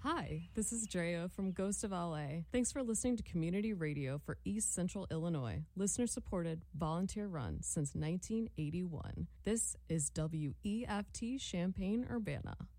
Hi, this is Drea from Ghost of LA. Thanks for listening to Community Radio for East Central Illinois, listener-supported, volunteer-run since 1981. This is WEFT Champaign-Urbana.